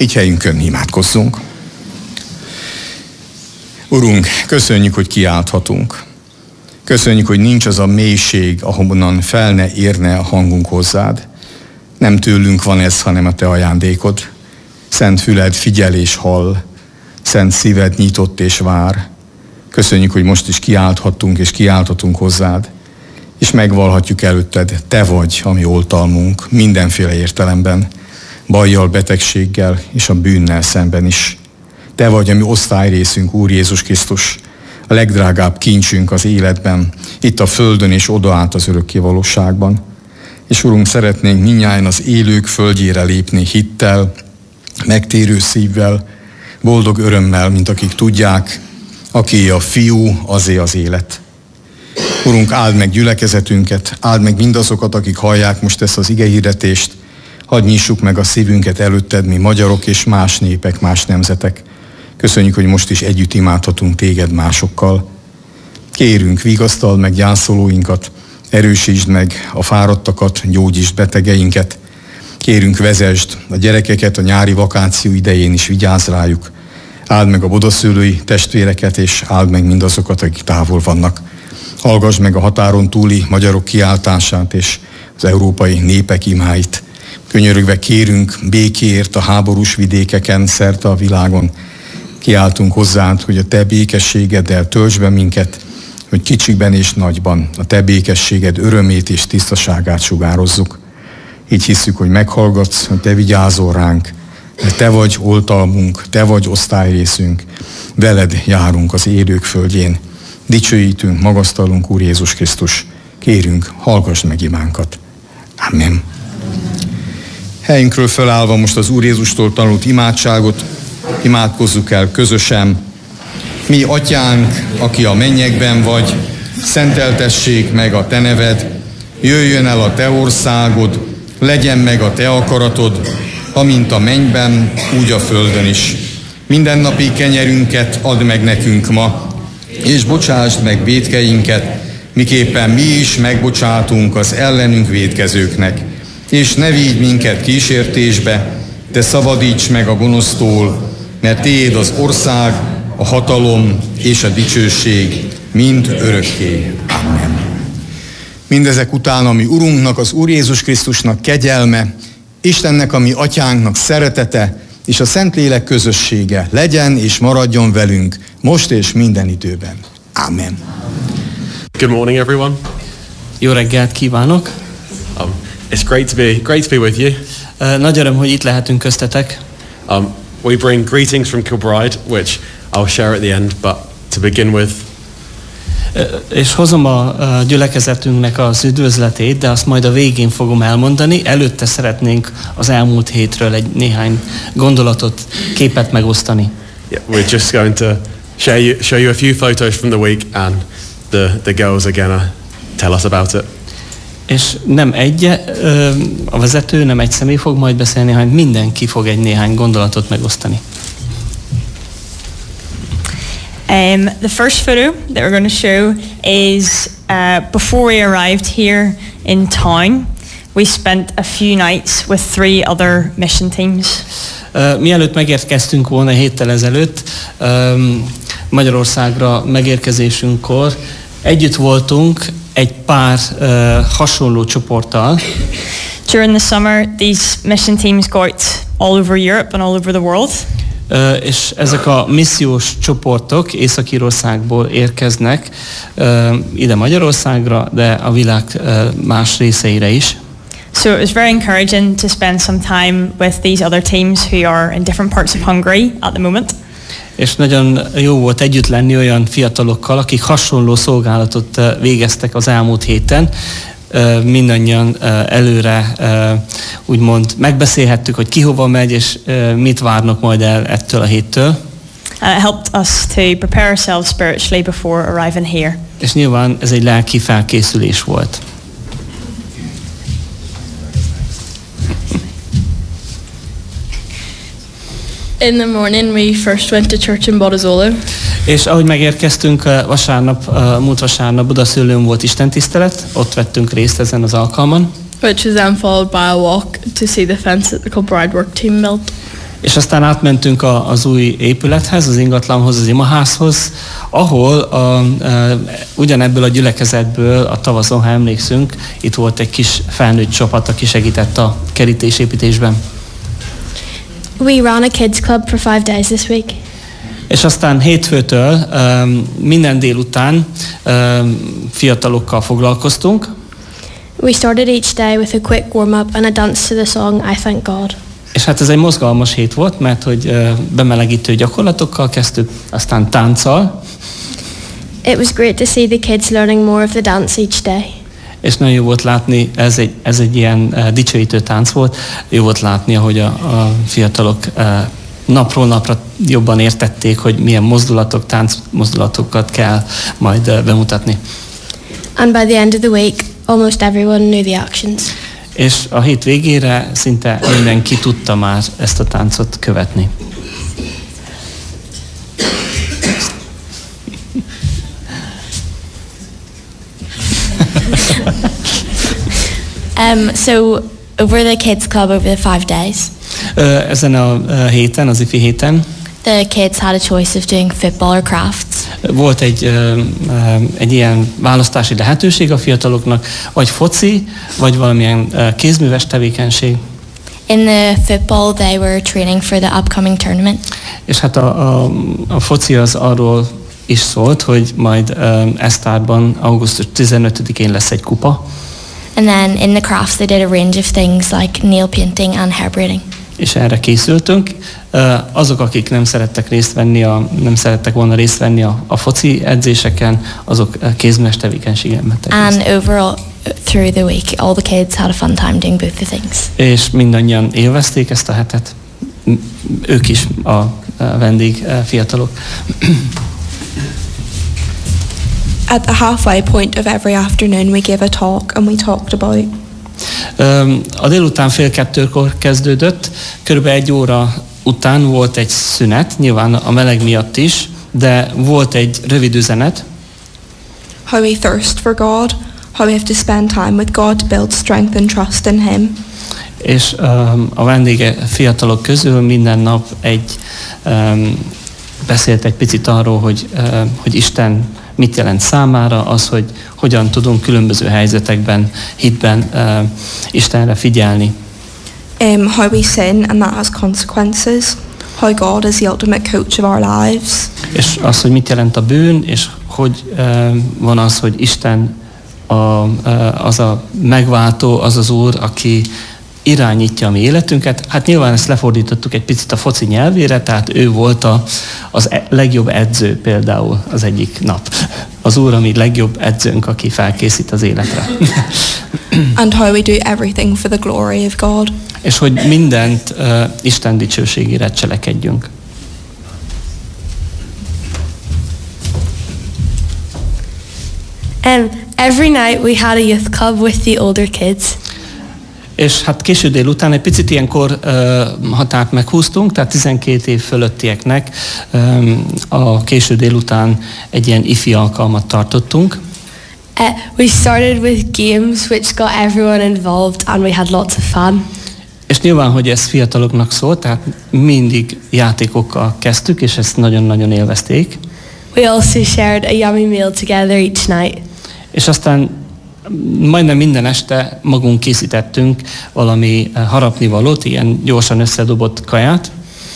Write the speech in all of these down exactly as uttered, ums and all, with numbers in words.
Így helyünkön imádkozzunk. Urunk, köszönjük, hogy kiálthatunk. Köszönjük, hogy nincs az a mélység, ahonnan fel ne érne a hangunk hozzád. Nem tőlünk van ez, hanem a te ajándékod. Szent füled figyel és hall, szent szíved nyitott és vár. Köszönjük, hogy most is kiálthattunk és kiálthatunk hozzád, és megvallhatjuk előtted, te vagy a mi oltalmunk mindenféle értelemben, bajjal, betegséggel és a bűnnel szemben is. Te vagy a mi osztályrészünk, Úr Jézus Krisztus, a legdrágább kincsünk az életben, itt a földön és oda át az örökké valóságban. És Urunk, szeretnénk mindnyájan az élők földjére lépni hittel, megtérő szívvel, boldog örömmel, mint akik tudják, aki a fiú, azé az élet. Urunk, áld meg gyülekezetünket, áld meg mindazokat, akik hallják most ezt az igehirdetést, hadd nyissuk meg a szívünket előtted, mi magyarok és más népek, más nemzetek. Köszönjük, hogy most is együtt imádhatunk téged másokkal. Kérünk, vigasztald meg gyászolóinkat, erősítsd meg a fáradtakat, gyógyítsd betegeinket. Kérünk, vezesd a gyerekeket a nyári vakáció idején is, vigyázz rájuk. Áld meg a bodaszülői testvéreket, és áld meg mindazokat, akik távol vannak. Hallgass meg a határon túli magyarok kiáltását és az európai népek imáit. Könyörögve kérünk békéért a háborús vidékeken, szerte a világon. Kiáltunk hozzád, hogy a te békességeddel töltsd be minket, hogy kicsikben és nagyban a te békességed örömét és tisztaságát sugározzuk. Így hisszük, hogy meghallgatsz, hogy te vigyázol ránk, mert te vagy oltalmunk, te vagy osztályrészünk, veled járunk az élők földjén. Dicsőítünk, magasztalunk, Úr Jézus Krisztus. Kérünk, hallgass meg imánkat. Amen. Helyünkről fölállva most az Úr Jézustól tanult imádságot imádkozzuk el közösen. Mi atyánk, aki a mennyekben vagy, szenteltessék meg a te neved, jöjjön el a te országod, legyen meg a te akaratod, amint a mennyben, úgy a földön is. Mindennapi kenyerünket add meg nekünk ma, és bocsásd meg vétkeinket, miképpen mi is megbocsátunk az ellenünk vétkezőknek. És ne vigy minket kísértésbe, de szabadíts meg a gonosztól, mert tiéd az ország, a hatalom és a dicsőség mind örökké. Amen. Mindezek után, ami Urunknak, az Úr Jézus Krisztusnak kegyelme, Istennek, ami Atyánknak szeretete, és a Szentlélek közössége legyen és maradjon velünk, most és minden időben. Amen. Good morning, everyone. Jó reggelt kívánok! Um, it's great to be great to be with you. Uh, nagy öröm, hogy itt lehetünk köztetek. Um, we bring greetings from Kilbride, which I'll share at the end, but to begin with. Uh, és hozom a uh, gyülekezetünknek az üdvözletét, de azt majd a végén fogom elmondani. Előtte szeretnénk az elmúlt hétről egy néhány gondolatot, képet megosztani. Yeah, we're just going to share you, show you a few photos from the week, and the the girls are gonna tell us about it. És nem egy, a vezető, nem egy személy fog majd beszélni, hanem mindenki fog egy néhány gondolatot megosztani. Um, the first photo that we're going to show is uh, before we arrived here in town, we spent a few nights with three other mission teams. Uh, mielőtt megérkeztünk volna héttel ezelőtt, um, Magyarországra megérkezésünkkor együtt voltunk egy pár uh, hasonló csoporttal. During the summer, these mission teams go out all over Europe and all over the world. Uh, és ezek a missziós csoportok Észak-Írországból érkeznek uh, ide Magyarországra, de a világ uh, más részeire is. So it was very encouraging to spend some time with these other teams who are in different parts of Hungary at the moment. És nagyon jó volt együtt lenni olyan fiatalokkal, akik hasonló szolgálatot végeztek az elmúlt héten. Mindannyian előre úgymond megbeszélhettük, hogy ki hova megy, és mit várnak majd el ettől a héttől. And it helped us to prepare ourselves spiritually before arriving here. És nyilván ez egy lelki felkészülés volt. In the morning we first went to church in Bodazolo. És ahogy megérkeztünk vasárnap, múlt vasárnap Budaszőlőn volt istentisztelet, ott vettünk részt ezen az alkalman. Which was then followed by a walk to see the fence that the Kilbride work team built. És aztán átmentünk a, az új épülethez, az ingatlanhoz, az imaházhoz, ahol a, a, ugyanebből a gyülekezetből a tavaszon, ha emlékszünk, itt volt egy kis felnőtt csapat, aki segített a kerítésépítésben. We ran a kids club for five days this week. És aztán hétfőtől um, minden délután um, fiatalokkal foglalkoztunk. We started each day with a quick warm-up and a dance to the song I Thank God. És hát ez egy mozgalmas hét volt, mert hogy uh, bemelegítő gyakorlatokkal kezdtük, aztán tánccal. It was great to see the kids learning more of the dance each day. És nagyon jó volt látni, ez egy, ez egy ilyen uh, dicsőítő tánc volt, jó volt látni, ahogy a, a fiatalok uh, napról napra jobban értették, hogy milyen mozdulatok, tánc mozdulatokat kell majd uh, bemutatni. And by the end of the week, almost everyone knew the actions. És a hét végére szinte mindenki tudta már ezt a táncot követni. um, so over the kids club over the five days. Ezen a héten, az ifi héten, the kids had a choice of doing football or crafts. Volt egy, egy ilyen választási lehetőség a fiataloknak, vagy foci, vagy valamilyen kézműves tevékenység. In the football they were training for the upcoming tournament. És hát a, a, a foci az arról is szólt, hogy majd Esztárban augusztus tizenötödikén lesz egy kupa. And then in the crafts they did a range of things like nail painting and hair braiding. És erre készültünk. Azok, akik nem szerettek részt venni, a, nem szerettek volna részt venni a, a foci edzéseken, azok kézműves tevékenységen mentek részt. And overall through the week all the kids had a fun time doing both the things. És mindannyian élvezték ezt a hetet. Ők is, a, a vendég fiatalok. At the halfway point of every afternoon we gave a talk and we talked about. A délután fél kettőkor kezdődött, körülbelül egy óra után volt egy szünet, nyilván a meleg miatt is, de volt egy rövid üzenet. How we thirst for God, how we have to spend time with God to build strength and trust in Him. És um, a vendége fiatalok közül minden nap egy um, beszélt egy picit arról, hogy, uh, hogy Isten mit jelent számára, az, hogy hogyan tudunk különböző helyzetekben, hitben uh, Istenre figyelni. Um, how we sin and that has consequences. How God is the ultimate coach of our lives. És az, hogy mit jelent a bűn, és hogy uh, van az, hogy Isten a, uh, az a megváltó, az az Úr, aki irányítja a mi életünket. Hát nyilván ezt lefordítottuk egy picit a foci nyelvére, tehát ő volt a, az legjobb edző például az egyik nap. Az Úr, ami legjobb edzőnk, aki felkészít az életre. And how we do everything for the glory of God. És hogy mindent uh, Isten dicsőségére cselekedjünk. Um, every night we had a youth club with the older kids. És hát késő délután egy picit ilyenkor uh, határt meghúztunk, tehát tizenkét év fölöttieknek um, a késő délután egy ilyen ifi alkalmat tartottunk. Uh, we started with games which got everyone involved and we had lots of fun. És nyilván, hogy ez fiataloknak szól, tehát mindig játékokkal kezdtük, és ezt nagyon-nagyon élvezték. We also shared a yummy meal together each night. És aztán majdnem minden este magunk készítettünk valami harapnivalót, ilyen gyorsan összedobott kaját.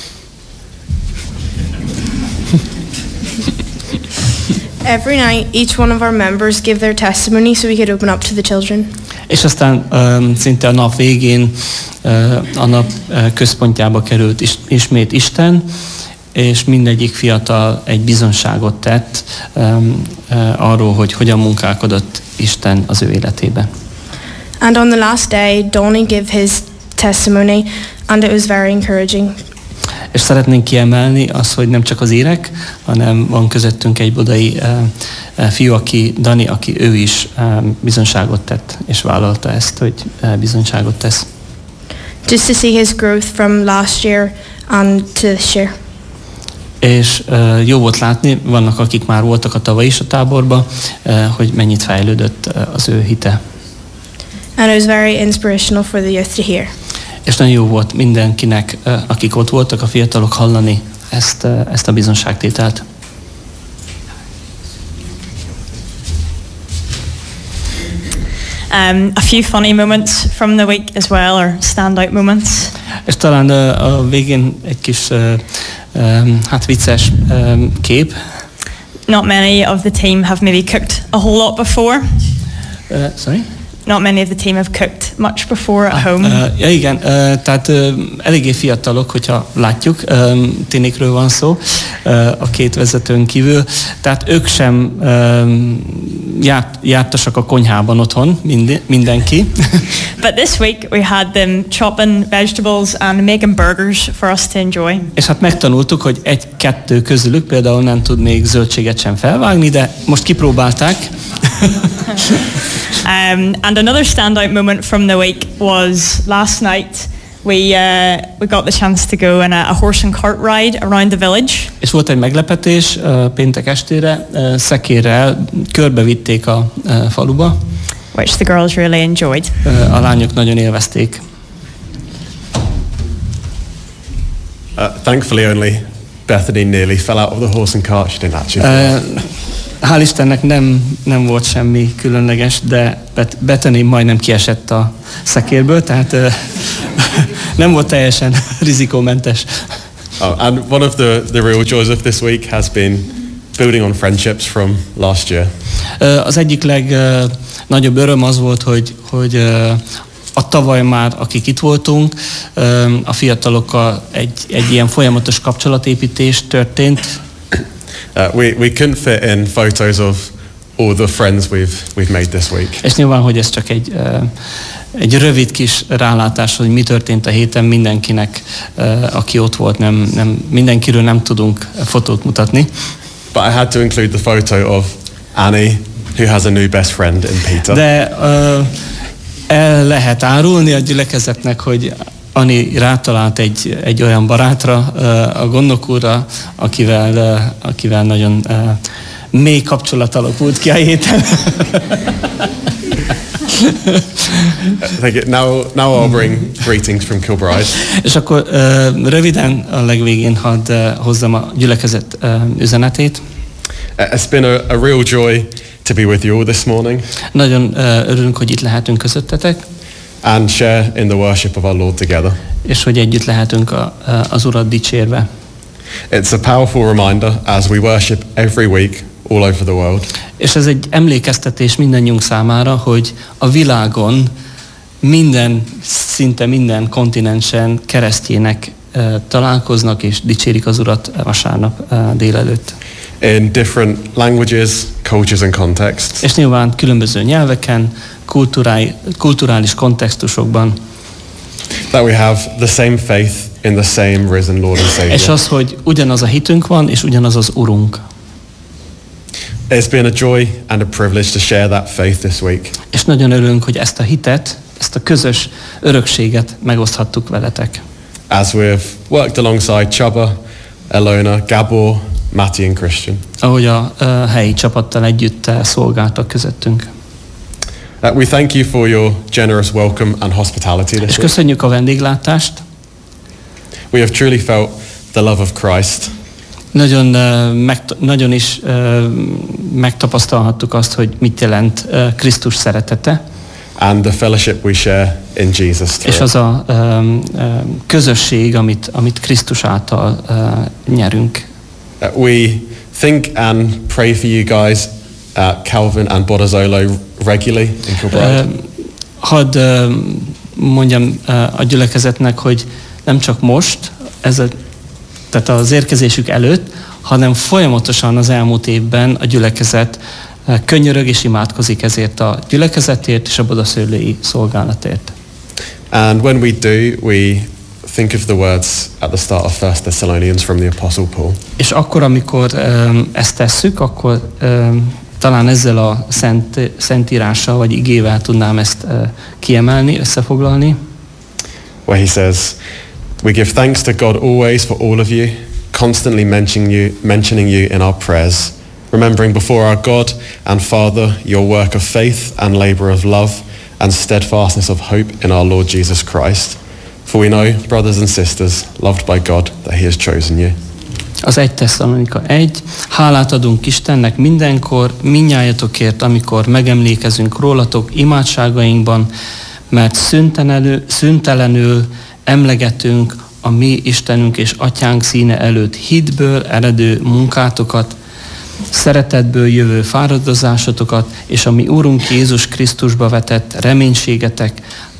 Every night, each one of our members give their testimony so we could open up to the children. És aztán um, szinte a nap végén uh, a nap uh, központjába került is, ismét Isten, és mindegyik fiatal egy bizonságot tett um, uh, arról, hogy hogyan munkálkodott Isten az ő életébe. And on the last day, Donnie gave his testimony, and it was very encouraging. És szeretnénk kiemelni az, hogy nem csak az érek, hanem van közöttünk egy budai uh, uh, fiú, aki Dani, aki ő is uh, bizonságot tett, és vállalta ezt, hogy uh, bizonságot tesz. Just to see his growth from last year and to this year. És uh, jó volt látni, vannak akik már voltak a tavaly is a táborba, uh, hogy mennyit fejlődött uh, az ő hite. And it was very inspirational for the youth to hear. És nagyon jó volt mindenkinek, akik ott voltak, a fiatalok, hallani ezt, ezt a bizonságtételt. Um, a few funny moments from the week as well, or standout moments. És talán uh, a végén egy kis uh, um, hát vicces um, kép. Not many of the team have maybe cooked a whole lot before. Uh, sorry? Not many of the team have cooked much before at home. Uh, ja igen, uh, tehát uh, eléggé fiatalok, hogyha látjuk, um, tinikről van szó, uh, a két vezetőn kívül, tehát ők sem um, járt, jártasak a konyhában otthon, mind, mindenki. But this week we had them chopping vegetables and making burgers for us to enjoy. És hát megtanultuk, hogy egy-kettő közülük például nem tud még zöldséget sem felvágni, de most kipróbálták. um, and another standout moment from the week was last night. We uh, we got the chance to go on a, a horse and cart ride around the village. És volt egy meglepetés uh, péntek estére, uh, szekérrel körbevitték a uh, faluba. Which the girls really enjoyed. Uh, a lányok nagyon élvezték. Uh, thankfully only Bethany nearly fell out of the horse and cart. She didn't actually. Uh, Hál' Istennek nem, nem volt semmi különleges, de Bet- Bethany majdnem kiesett a szekérből, tehát uh, nem volt teljesen rizikómentes. Oh, and one of the, the real joys of this week has been building on friendships from last year. Uh, az egyik legnagyobb uh, öröm az volt, hogy, hogy uh, a tavaly már, akik itt voltunk, uh, a fiatalokkal egy, egy ilyen folyamatos kapcsolatépítés történt. Uh, we, we couldn't fit in photos of all the friends we've, we've made this week. És nyilván, hogy ez csak egy, uh, egy rövid kis rálátás, hogy mi történt a héten mindenkinek, uh, aki ott volt, nem, nem, mindenkiről nem tudunk fotót mutatni. But I had to include the photo of Annie, who has a new best friend in Peter. De uh, el lehet árulni a gyülekezetnek, hogy Ani rátalált egy, egy olyan barátra, a gondnok úrra, akivel, akivel nagyon mély kapcsolat alakult ki a héten. now, now I'll bring greetings from Kilbride. És akkor röviden a legvégén hadd hozzam a gyülekezet üzenetét. It's been a, a real joy to be with you all this morning. Nagyon örülünk, hogy itt lehetünk közöttetek. And share in the worship of our Lord together. És hogy együtt lehetünk a, az Urat dicsérve. It's a powerful reminder as we worship every week all over the world. És ez egy emlékeztetés mindannyiunk számára, hogy a világon minden, szinte minden kontinensen keresztjének uh, találkoznak és dicsérik az Urat vasárnap uh, délelőtt. In different languages, cultures and contexts. És nyilván különböző nyelveken, kulturális kontextusokban. That we have the same faith in the same risen Lord and Savior. És az, hogy ugyanaz a hitünk van, és ugyanaz az Urunk. It's been a joy and a privilege to share that faith this week. És nagyon örülünk, hogy ezt a hitet, ezt a közös örökséget megoszthattuk veletek. As we've worked alongside Csaba, Elona, Gabor, Matti and Christian. Ahogy a uh, helyi csapattal együtt uh, szolgáltak közöttünk. Uh, we thank you for your generous welcome and hospitality this És week. köszönjük a vendéglátást. We have truly felt the love of Christ. Nagyon, uh, megta- nagyon is uh, megtapasztalhattuk azt, hogy mit jelent uh, Krisztus szeretete. And the fellowship we share in Jesus. És az a um, um, közösség, amit, amit Krisztus által uh, nyerünk. Uh, we think and pray for you guys at Calvin and Bodazzolo regularly in Kilbride. Uh, hadd uh, mondjam uh, a gyülekezetnek, hogy nem csak most, ez a, tehát az érkezésük előtt, hanem folyamatosan az elmúlt évben a gyülekezet uh, könyörög és imádkozik ezért a gyülekezetért és a bodaszőlői szolgálatért. And when we do, we think of the words at the start of First Thessalonians from the Apostle Paul. És akkor, amikor um, ezt tesszük, akkor um, talán ezzel a szent, szentírással vagy igével tudnám ezt uh, kiemelni, összefoglalni. Where he says, we give thanks to God always for all of you, constantly mentioning you, mentioning you in our prayers, remembering before our God and Father your work of faith and labor of love and steadfastness of hope in our Lord Jesus Christ. For we know, brothers and sisters, loved by God, that he has chosen you. Az egy Tesszalonika egy. Hálát adunk Istennek mindenkor, mindnyájatokért, amikor megemlékezünk rólatok imádságainkban, mert szüntelenül, szüntelenül emlegetünk a mi Istenünk és Atyánk színe előtt hitből eredő munkátokat, szeretetből jövő fáradozásotokat, és a mi Úrunk Jézus Krisztusba vetett reménységetek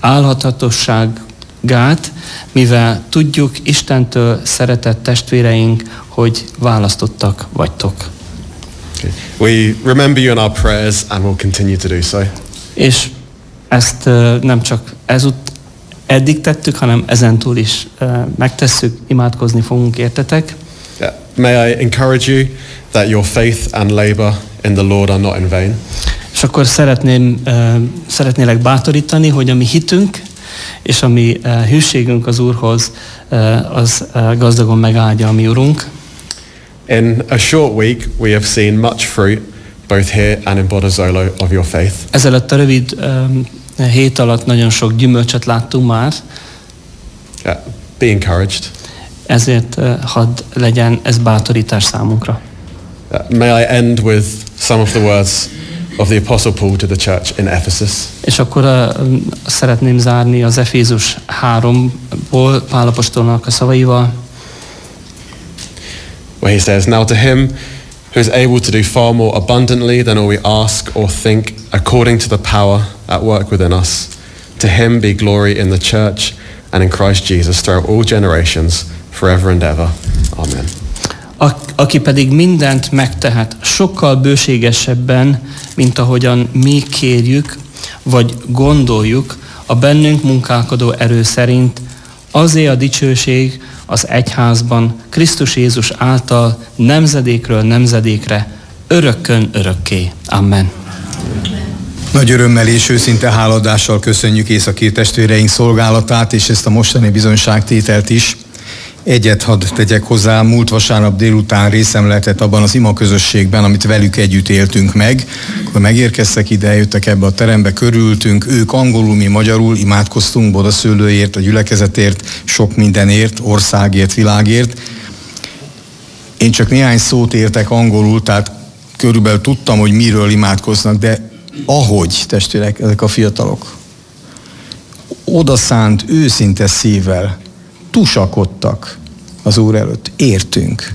álhatatosságát, mivel tudjuk Istentől, szeretett testvéreink, hogy választottak vagytok. Okay. We remember you in our prayers and will continue to do so. És ezt uh, nem csak ezut eddig tettük, hanem ezentúl is uh, megtesszük, imádkozni fogunk értetek. Yeah. May I encourage you that your faith and labor in the Lord are not in vain. És akkor szeretném, uh, szeretnélek bátorítani, hogy a mi hitünk és a mi uh, hűségünk az Úrhoz, uh, az uh, gazdagon megáldja a mi Urunk. In a short week, we have seen much fruit, both here and in Bodozolo, of your faith. Ezelőtt a rövid um, hét alatt nagyon sok gyümölcsöt láttunk már. Yeah. Be encouraged. Ezért uh, hadd legyen ez bátorítás számunkra. Uh, may I end with some of the words of the Apostle Paul to the church in Ephesus. És akkor uh, szeretném zárni az Efézus háromból Pál apostolnak a szavaival. Where he says, now to him who is able to do far more abundantly than all we ask or think, according to the power at work within us, to him be glory in the church and in Christ Jesus throughout all generations, forever and ever. Amen. Aki pedig mindent megtehet sokkal bőségesebben, mint ahogyan mi kérjük, vagy gondoljuk, a bennünk munkálkodó erő szerint, azért a dicsőség az egyházban, Krisztus Jézus által nemzedékről nemzedékre, örökkön örökké. Amen. Nagy örömmel és őszinte háladással köszönjük északi testvéreink szolgálatát, és ezt a mostani bizonyságtételt is. Egyet hadd tegyek hozzá, múlt vasárnap délután részem lehetett abban az imaközösségben, amit velük együtt éltünk meg. Akkor megérkeztek ide, eljöttek ebbe a terembe, körültünk, ők angolul, mi magyarul imádkoztunk Bodaszőlőért, a gyülekezetért, sok mindenért, országért, világért. Én csak néhány szót értek angolul, tehát körülbelül tudtam, hogy miről imádkoznak, de ahogy, testvérek, ezek a fiatalok, odaszánt, őszinte szívvel tusakodtak az Úr előtt. Értünk.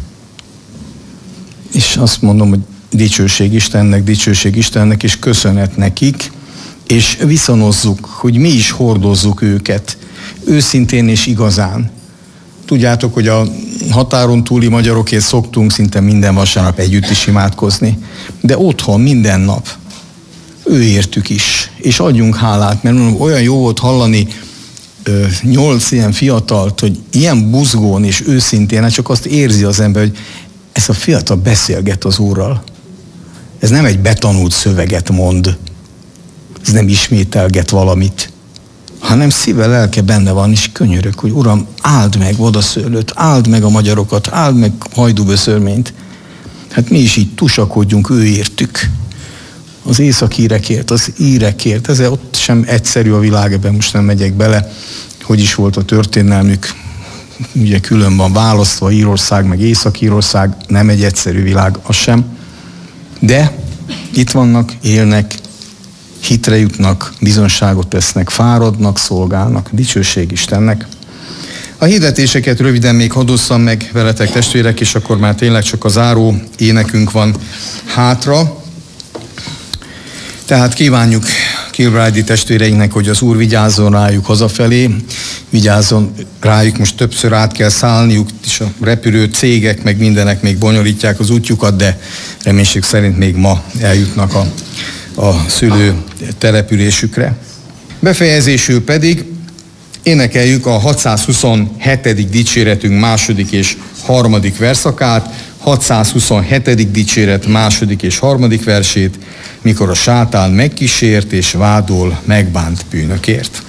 És azt mondom, hogy dicsőség Istennek, dicsőség Istennek, és köszönet nekik, és viszonozzuk, hogy mi is hordozzuk őket. Őszintén és igazán. Tudjátok, hogy a határon túli magyarokért szoktunk szinte minden vasárnap együtt is imádkozni, de otthon minden nap ő értük is, és adjunk hálát, mert mondom, olyan jó volt hallani ö, nyolc ilyen fiatalt, hogy ilyen buzgón és őszintén, hát csak azt érzi az ember, hogy ez a fiatal beszélget az Úrral. Ez nem egy betanult szöveget mond, ez nem ismételget valamit, hanem szíve, lelke benne van, és könyörök, hogy Uram, áld meg Bodaszőlőt, áld meg a magyarokat, áld meg Hajdúböszörményt. Hát mi is így tusakodjunk, ő értük. Az északírekért, az írekért, ez ott sem egyszerű a világ, ebben most nem megyek bele, hogy is volt a történelmük, ugye külön van választva Írország, meg Észak-Írország, nem egy egyszerű világ, az sem. De itt vannak, élnek, hitre jutnak, bizonságot tesznek, fáradnak, szolgálnak, dicsőség Istennek. A hirdetéseket röviden még hadosszam meg veletek, testvérek, és akkor már tényleg csak a záró énekünk van hátra. Tehát kívánjuk Kilbride-i testvéreinknek, hogy az Úr vigyázzon rájuk hazafelé, vigyázzon rájuk, most többször át kell szállniuk, és a repülő cégek meg mindenek még bonyolítják az útjukat, de reménység szerint még ma eljutnak a, a szülő településükre. Befejezésül pedig énekeljük a hatszázhuszonhetedik dicséretünk második és harmadik verszakát, hatszázhuszonhetedik dicséret második és harmadik versét, mikor a sátán megkísért és vádol megbánt bűnökért.